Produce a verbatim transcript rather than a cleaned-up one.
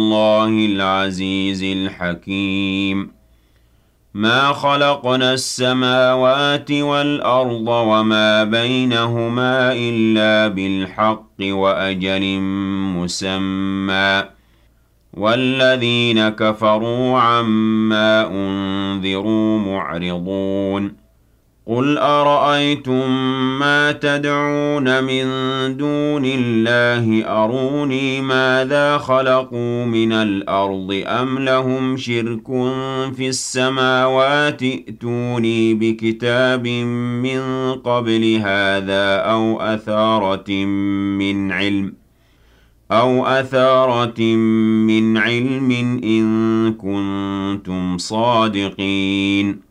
الله العزيز الحكيم ما خلقنا السماوات والأرض وما بينهما إلا بالحق وأجل مسمى والذين كفروا عما أنذروا معرضون قل أرأيتم ما تدعون من دون الله أروني ماذا خلقوا من الأرض أم لهم شرك في السماوات ائتوني بكتاب من قبل هذا أو أثارة من علم أو أثارة من علم إن كنتم صادقين